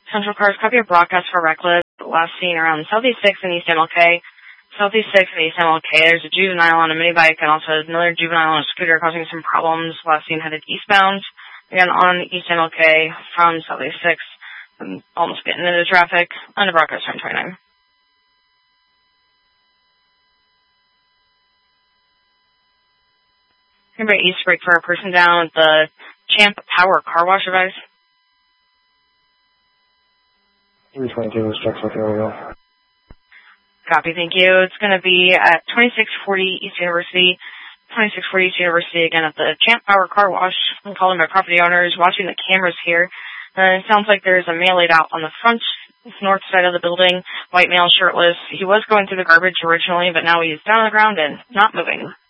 Central Cars, copy of broadcast for reckless. Last seen around Southeast 6 and East MLK. Southeast 6 and East MLK. There's a juvenile on a mini bike and also another juvenile on a scooter causing some problems. Last seen headed eastbound. Again, on East MLK from Southeast 6. I'm almost getting into traffic. Under broadcast from 29. Remember east brake for a person down at the Champ Power Car Wash advice. 322 is Jackson Area. Copy, thank you. It's going to be at 2640 East University. 2640 East University, again at the Champ Power Car Wash. I'm calling my property owners, watching the cameras here. It sounds like there's a male laid out on the front north side of the building. White male, shirtless. He was going through the garbage originally, but now he's down on the ground and not moving.